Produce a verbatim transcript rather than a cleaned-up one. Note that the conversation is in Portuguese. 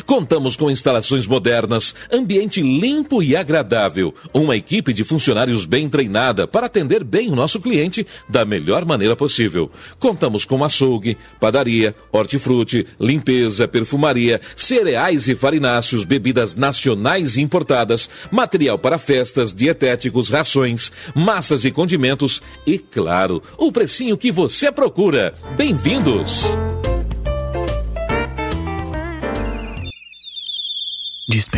Contamos com instalações modernas, ambiente limpo e agradável, uma equipe de funcionários bem treinada para atender bem o nosso cliente da melhor maneira possível. Contamos com açougue, padaria, hortifruti, limpeza, perfumaria, cereais e farináceos, bebidas nacionais e importadas, material para festas, dietéticos, rações, massas e condimentos e, claro, o precinho que você procura. Bem-vindos! Dispensa